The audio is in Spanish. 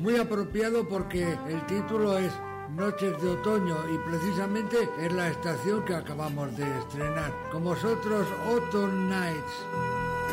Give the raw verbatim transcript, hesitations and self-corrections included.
Muy apropiado porque el título es Noches de Otoño y precisamente es la estación que acabamos de estrenar. Con vosotros, Autumn Nights.